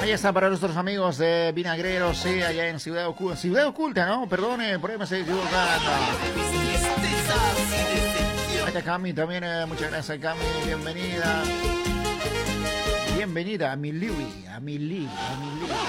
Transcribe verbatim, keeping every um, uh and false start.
Ahí está para nuestros amigos de Vinagreros, sí, allá en Ciudad Oculta. Ciudad Oculta, ¿no? Perdone, por ahí me estoy equivocando. Ahí está Cami también, eh, muchas gracias Cami, bienvenida. Bienvenida a mi Liwi, a mi Liwi, a mi Liwi.